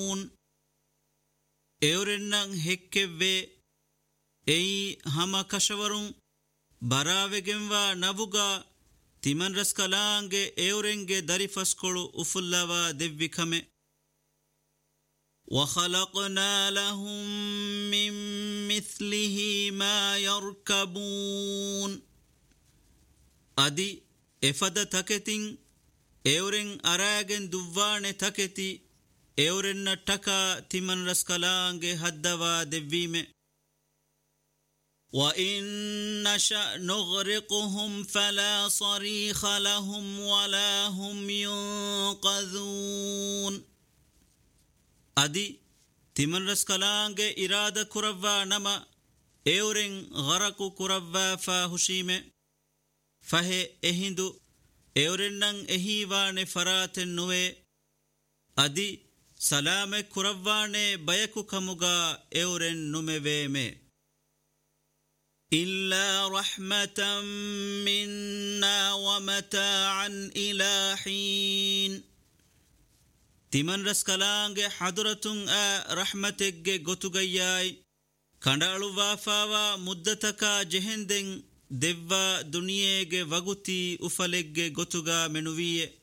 එවරෙන්නම් හෙක්කෙව්වේ එයි හම කෂවරුන් බරාවෙගෙන්වා නබුගා තිමන් රස් කලාංගේ එවරෙන්ගේ දරිෆස්කොළු උෆුල්ලවා දෙව්විකමෙ وَخَلَقْنَا لَهُم مِّن مِّثْلِهِ مَا يَرْكَبُونَ අදි එෆද තකෙතින් එවරෙන් අරාගෙන් දුව්වානේ තකෙති එවරෙන්න ටකා තිමන් රස් කලාංගේ හද්දවා දෙව්වීමෙ وَإِن نَّشَأْ نُغْرِقْهُمْ فَلَا صَرِيخَ لَهُمْ وَلَا هُمْ يُنقَذُونَ අදි තිමන් රස් කලාංගේ ඉරාද කුරව්වා නම එවරෙන් ගරකු කුරව්වා ෆා හුෂීමෙ ෆහෙ එහිඳු එවරෙන්නම් එහිවානේ ෆරාතෙන් නුවේ අදි සලාමෙ කුරව්වානේ බයකු කමුගා එවරෙන් නුමෙවේමේ إِلَّا رَحْمَةً مِنَّا وَمَتَاعًا إِلَى حِينٍ තිමන් රස් කලාංගේ හදුරතුන් රහමතෙක්ගේ ගොතුගයියායි කණ්ඩාළු වාෆාවා මුද්දතකා ජෙහෙන්දෙන් දෙව්වා දුනියේගේ වගුති උෆලෙක්ගේ ගොතුගා මෙනුවීයේ